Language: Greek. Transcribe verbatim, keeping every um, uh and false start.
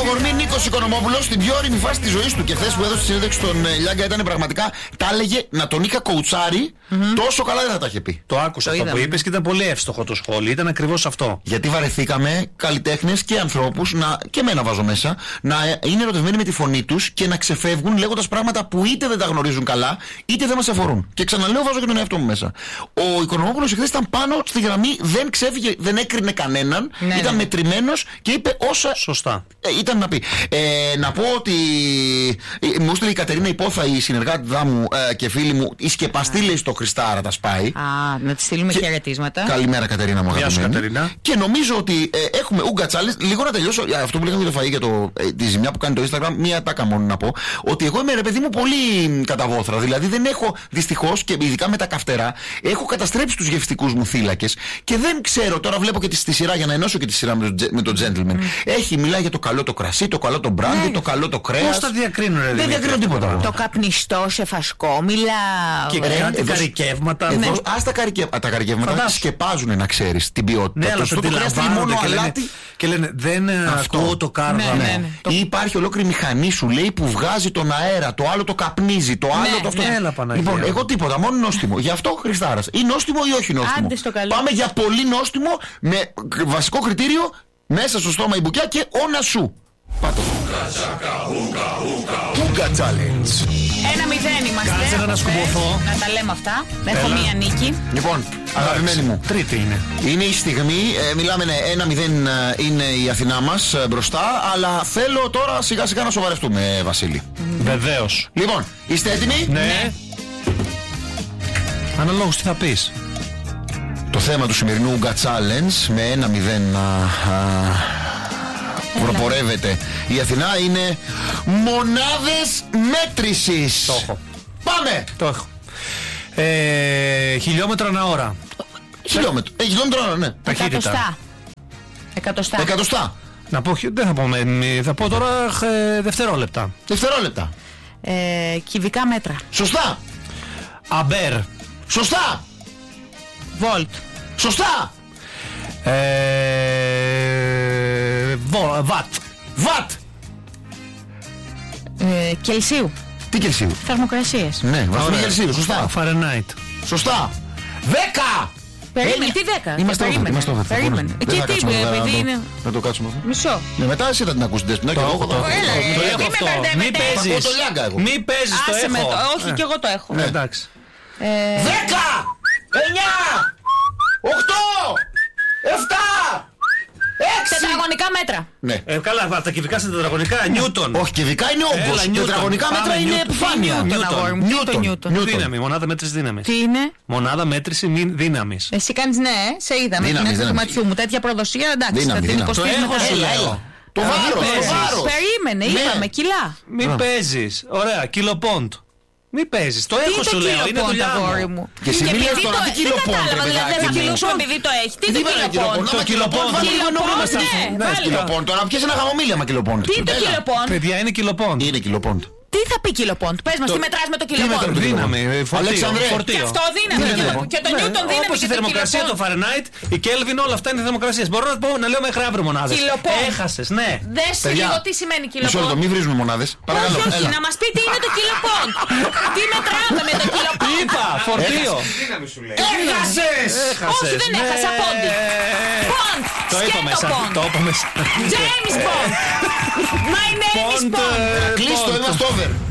κορμί Νίκος Οικονομόπουλος στην πιο όριμη φάση της ζωής του. Και χθες που έδωσε τη συνέντευξη στον Λιάγκα ήταν πραγματικά. Τα έλεγε να τον είχα κοουτσάρει. Mm-hmm. Τόσο καλά δεν θα τα είχε πει. Το άκουσα το αυτό που είπες και ήταν πολύ εύστοχο το σχόλιο. Ήταν ακριβώς αυτό. Γιατί βαρεθήκαμε καλλιτέχνες και ανθρώπους, να, και εμένα βάζω μέσα, να είναι ερωτευμένοι με τη φωνή τους και να ξεφεύγουν λέγοντας πράγματα που είτε δεν τα γνωρίζουν καλά, είτε δεν μας αφορούν. Και ξαναλέω, βάζω και τον εαυτό μου μέσα. Ο Οικονομόπουλος εχθές ήταν πάνω στη γραμμή, δεν ξέφυγε, δεν έκρινε κανέναν, ναι, ήταν ναι. μετρημένος και είπε όσα. Σωστά. Ε, ήταν να πει. Ε, να πω ότι ε, μου έστειλε η Κατερίνα Υπόθα, η συνεργάτη μου ε, και φίλη μου, η σκεπαστή λέει στο Χριστάρα τα σπάει. Α, να τη στείλουμε και... χαιρετίσματα. Καλημέρα, Κατερίνα μου, αγαπημένη. Και νομίζω ότι ε, έχουμε ούγκα τσάλες. Λίγο να τελειώσω αυτό που λέγαμε για το φαΐ, για το, ε, τη ζημιά που κάνει το Instagram. Μία τάκα μόνο να πω. Ότι εγώ είμαι, ρε παιδί μου, πολύ καταβόθρα. Δηλαδή δεν έχω, δυστυχώς, και ειδικά με τα καυτερά, έχω καταστρέψει τους γευστικούς μου θύλακες και δεν ξέρω. Τώρα βλέπω και τη, τη σειρά για να ενώσω και τη σειρά με το, με το Gentleman. Mm. Έχει, μιλάει για το καλό το κρασί, το καλό το μπράντι, ναι, το καλό το κρέας. Πώς τα διακρίνουν, ρε? Δεν διακρίνω τίποτα. Το καπνιστό σε φασκόμηλα. Και κάτι καρικεύματα. Ναι. Ας τα, καρικε... τα καρικεύματα Φαντάσου. σκεπάζουν, να ξέρεις, την ποιότητα. Ναι, αλλά το χρειάζεται μόνο και αλάτι. Λένε, και λένε δεν ακούω το κάρβα. Ναι, ναι, ναι. Ή υπάρχει ολόκληρη μηχανή, σου λέει, που βγάζει τον αέρα. Το άλλο το καπνίζει, το άλλο ναι, το αυτό. Ναι. Έλα, λοιπόν, εγώ τίποτα, μόνο νόστιμο. Γι' αυτό Χριστάρας. Ή νόστιμο ή όχι νόστιμο. Πάμε για πολύ νόστιμο με βασικό κριτήριο μέσα στο στόμα η μπουκιά και όνα σου. Πάτω. Ούγκα challenge. Ένα μηδέν είμαστε. Κάτσε να σκουμποθώ. Να τα λέμε αυτά. Έχω μία νίκη. Λοιπόν, αγαπημένη μου, τρίτη είναι. Είναι η στιγμή. Ε, μιλάμε, ναι, ένα μηδέν είναι η Αθηνά μας ε, μπροστά. Αλλά θέλω τώρα σιγά σιγά να σοβαρευτούμε, Βασίλη. Mm. Βεβαίως. Λοιπόν, είστε έτοιμοι? Ναι. ναι. Αναλόγως τι θα πεις. Το θέμα του σημερινού Ούγκα Challenge με ένα μηδέν α, α, προπορεύεται η Αθηνά είναι μονάδες μέτρησης. Το έχω. Πάμε! Το έχω. Ε, χιλιόμετρα ανά ώρα. Χιλιόμετρο. Ε, χιλιόμετρο ανά, ναι. Εκατοστά. Εκατοστά. Εκατοστά. Να πω, δεν θα πω, θα πω τώρα ε, δευτερόλεπτα. Δευτερόλεπτα. Ε, κυβικά μέτρα. Σωστά. Αμπέρ. Σωστά. Βολτ. Σωστά. Ε, βο, βατ. Βατ. Ε, Κελσίου. Τι Κελσίου? Θερμοκρασίες. Ναι, βαθμοί Κελσίου. Σωστά. Φαρενάιτ. Σωστά. Δέκα. Περίμενε, τι δέκα? Είμαστε over. Είμαστε over. Περίμενε. Και τι, επειδή είναι. Να το κάτσουμε αυτό. Μισό. Ναι, μετά εσύ θα την ακούσεις. Το έχω. Το έχω αυτό. Μην παίζεις. Μην παίζεις, το έχω. Όχι, και εγώ το έχω. Ναι, εντάξει. Δέκα. Εννιά. Οκτώ. Εφτά. Έξι. Τετραγωνικά μέτρα. Ναι. Ε, καλά, τα κυβικά στα τετραγωνικά, Νιούτον. Όχι, κυβικά είναι όγκος. Τετραγωνικά μέτρα είναι επιφάνεια. Νιούτον. Δύναμη, μονάδα μέτρηση δύναμης. Τι είναι? Μονάδα μέτρηση δύναμης. Εσύ κάνεις ναι, σε είδα με την έκδοση του ματιού μου. Τέτοια προδοσία, εντάξει, θα την υποστηρίζω μετά. Το βάρος. Περίμενε, είπαμε, κιλά. Μην παίζεις. Ωραία, κιλοπόντ. Μην παίζεις, το έχω σου λέω, είναι δουλειά μου. Και εσύ μιλάς τώρα, τι κιλοπόντ, ρε παιδάκι. Δεν θα μιλούσουμε επειδή το έχει. Τι είναι το κιλοπόντ? Το κιλοπόντ, ναι, κιλοπόντ. Τώρα πιες ένα χαμομήλι άμα κιλοπόντ. Τι είναι το κιλοπόντ? Παιδιά, είναι κιλοπόντ. Είναι κιλοπόντ. Τι θα πει κιλοπόντ? Πες μας, τι μετράς με το κιλοπόντ? Δύναμη, φορτίο. Και αυτό δύναμη. Και το Νιούτον δύναμη. Όπως η θερμοκρασία, το Φαρενάιτ, η Κέλβιν, όλα αυτά είναι θερμοκρασίες. Μπορώ να πω να λέω μέχρι αύριο μονάδες. Έχασες, ναι. Δες λίγο τι σημαίνει κιλοπόντ. Μισό λεπτό, μην βρίζουμε μονάδες. Παρακαλώ. Όχι, όχι, να μας πει τι είναι το κιλοπόντ. Τι μετράμε με το κιλοπόντ? Είπα, φορτίο. Έχασες! Όχι, δεν έχασα, πόντι. Πόντ. Το είπα μέσα. Το είπα μέσα. James Bond. My name is Bond. Κλείστο, είμαστε over.